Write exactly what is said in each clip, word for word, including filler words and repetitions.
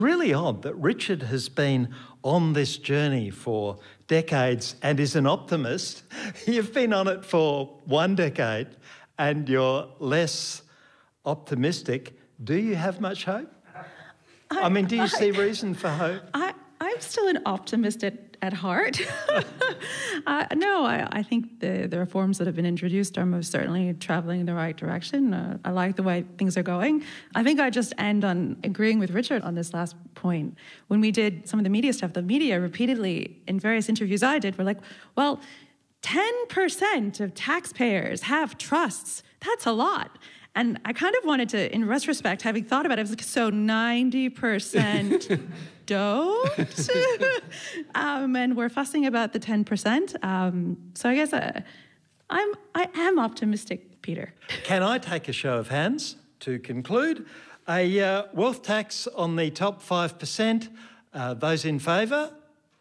Really odd that Richard has been on this journey for decades and is an optimist. You've been on it for one decade and you're less optimistic. Do you have much hope? I, I mean, do you I, see reason for hope? I, I'm still an optimist at, at heart. uh, no, I, I think the, the reforms that have been introduced are most certainly travelling in the right direction. Uh, I like the way things are going. I think I just end on agreeing with Richard on this last point. When we did some of the media stuff, the media repeatedly, in various interviews I did, were like, well, ten percent of taxpayers have trusts. That's a lot. And I kind of wanted to, in retrospect, having thought about it, I was like, so ninety percent don't? um, and we're fussing about the ten percent. Um, so I guess uh, I'm, I am optimistic, Peter. Can I take a show of hands to conclude? A uh, wealth tax on the top five percent. Uh, those in favour?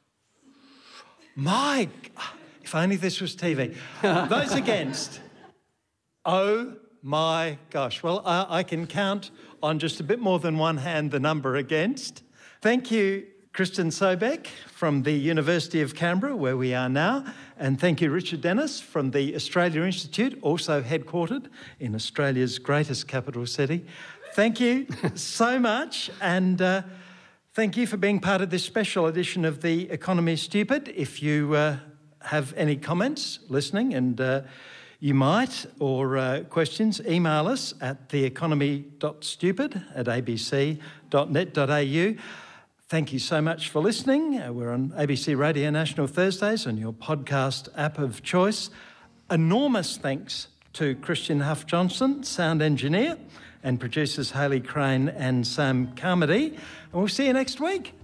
My, if only this was T V. Those against? Oh, my gosh. Well, I, I can count on just a bit more than one hand the number against. Thank you, Kristen Sobeck from the University of Canberra, where we are now. And thank you, Richard Dennis from the Australia Institute, also headquartered in Australia's greatest capital city. Thank you so much. And uh, thank you for being part of this special edition of The Economy is Stupid. If you uh, have any comments listening, and uh, you might, or uh, questions, email us at theeconomy.stupid at abc.net.au. Thank you so much for listening. Uh, we're on A B C Radio National Thursdays on your podcast app of choice. Enormous thanks to Christian Huff-Johnson, sound engineer, and producers Hayley Crane and Sam Carmody. And we'll see you next week.